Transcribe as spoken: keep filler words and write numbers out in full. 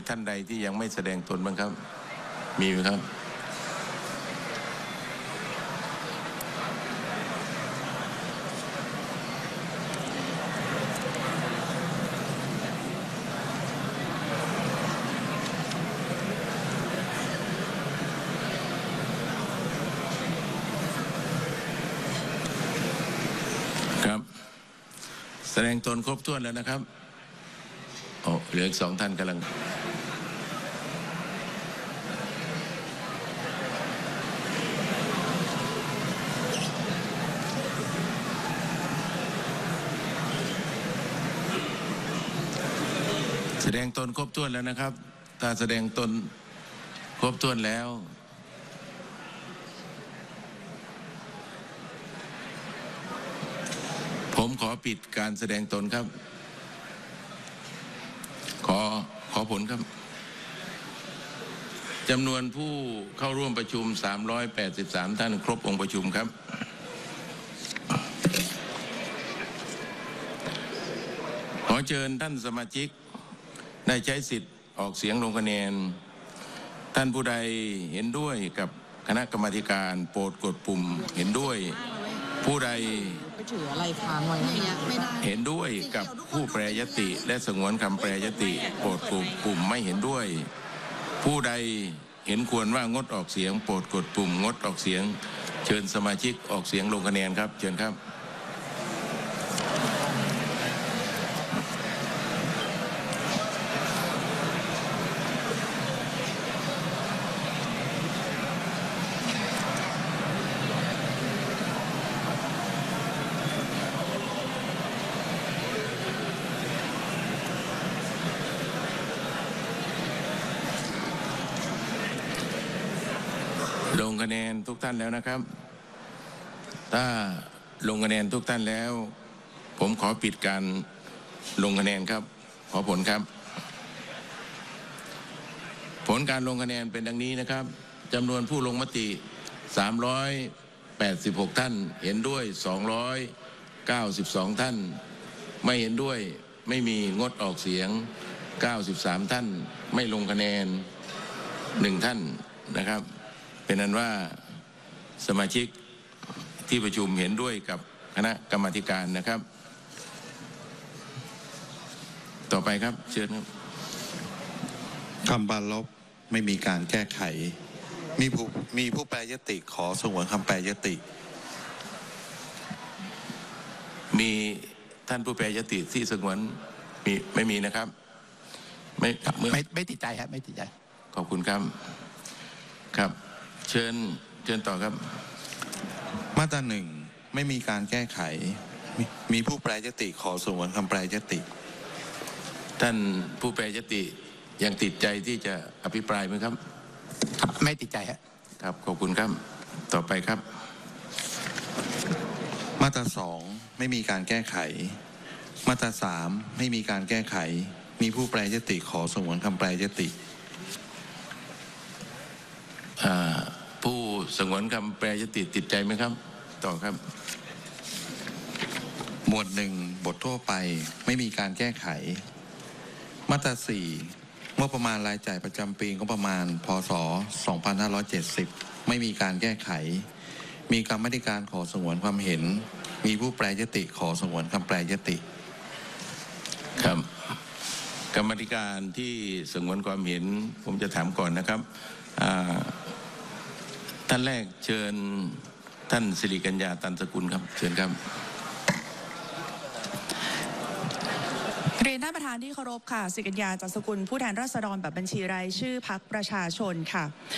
ท่านใดที่ยังไม่แสดงตนบ้างครับมีไหมครับครับแสดงตนครบถ้วนแล้วนะครับโอ้เหลืออีกสองท่านกำลังแสดงตนครบถ้วนแล้วนะครับถ้าแสดงตนครบถ้วนแล้วผมขอปิดการแสดงตนครับขอขอผลครับจำนวนผู้เข้าร่วมประชุมสามร้อยแปดสิบสามท่านครบองค์ประชุมครับขอเชิญท่านสมาชิกได้ใช้สิทธิ์ออกเสียงลงคะแนนท่านผู้ใดเห็นด้วยกับคณะกรรมาธิการโปรดกดปุ่มเห็นด้วยผู้ใดเห็นด้วยกับผู้แปรยติและสงวนคำแปรยติโปรดกดปุ่มไม่เห็นด้วยผู้ใดเห็นควรว่างดออกเสียงโปรดกดปุ่มงดออกเสียงเชิญสมาชิกออกเสียงลงคะแนนครับเชิญครับลงคะแนนทุกท่านแล้วนะครับถ้าลงคะแนนทุกท่านแล้วผมขอปิดการลงคะแนนครับขอผลครับผลการลงคะแนนเป็นดังนี้นะครับจำนวนผู้ลงมติสามร้อยแปดสิบหกท่านเห็นด้วยสองร้อยเก้าสิบสองท่านไม่เห็นด้วยไม่มีงดออกเสียงเก้าสิบสามท่านไม่ลงคะแนนหนึ่งท่านนะครับเป็นนั้นว่าสมาชิกที่ประชุมเห็นด้วยกับคณะกรรมาธิการนะครับต่อไปครับเชิญครับคำบรรลบไม่มีการแก้ไขมีผู้มีผู้แปรยติขอสงวนคำแปรยติมีท่านผู้แปรยติที่สงวนมีไม่มีนะครับไม่ไม่ไม่ติดใจครับไม่ติดใจขอบคุณครับครับเชิญเชิญต่อครับมาตราหนึ่งไม่มีการแก้ไขมีผู้แปรยติขอสงวนคำแปรยติท่านผู้แปรยติยังติดใจที่จะอภิปรายไหมครับไม่ติดใจครับครับขอบคุณครับต่อไปครับมาตราสองไม่มีการแก้ไขมาตราสามไม่มีการแก้ไขมีผู้แปรยติขอสงวนคำแปรยติผู้สงวนคำแปรยติติดใจไหมครับต่อครับหมวดหนึ่งบททั่วไปไม่มีการแก้ไขมาตราสี่งบประมาณรายจ่ายประจำปีงบประมาณพ.ศ. สองพันห้าร้อยเจ็ดสิบไม่มีการแก้ไขมีกรรมาธิการขอสงวนความเห็นมีผู้แปรยติขอสงวนคำแปรยติครับกรรมาธิการที่สงวนความเห็นผมจะถามก่อนนะครับท่านแรกเชิญท่านสิริกัญญาตันสกุลครับเชิญครับเรียนท่านประธานที่เคารพค่ะสิริกัญญาตันสกุลผู้แทนราษฎรแบบบัญชีรายชื่อพรรคประชาชนค่ะ